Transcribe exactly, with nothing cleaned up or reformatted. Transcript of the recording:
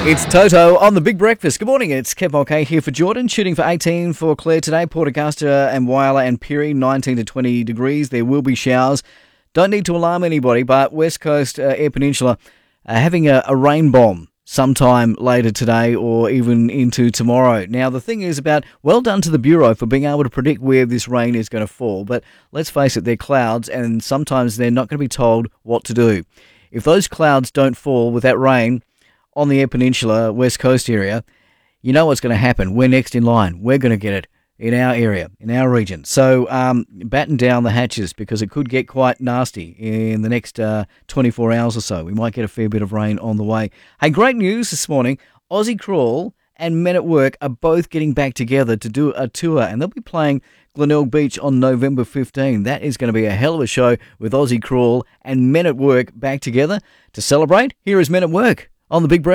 It's Toto on the Big Breakfast. Good morning, it's Kev Mulcahy here for Jordan, shooting for eighteen for Clare today. Port Augusta and Whyalla and Pirie, nineteen to twenty degrees. There will be showers. Don't need to alarm anybody, but West Coast uh, Air Peninsula uh, having a, a rain bomb sometime later today or even into tomorrow. Now, the thing is about, well done to the Bureau for being able to predict where this rain is going to fall, but let's face it, they're clouds and sometimes they're not going to be told what to do. If those clouds don't fall with that rain on the Air Peninsula, West Coast area, you know what's going to happen. We're next in line. We're going to get it in our area, in our region. So um, batten down the hatches because it could get quite nasty in the next uh, twenty-four hours or so. We might get a fair bit of rain on the way. Hey, great news this morning. Aussie Crawl and Men at Work are both getting back together to do a tour, and they'll be playing Glenelg Beach on November fifteenth. That is going to be a hell of a show with Aussie Crawl and Men at Work back together. To celebrate, here is Men at Work on the Big Breakfast.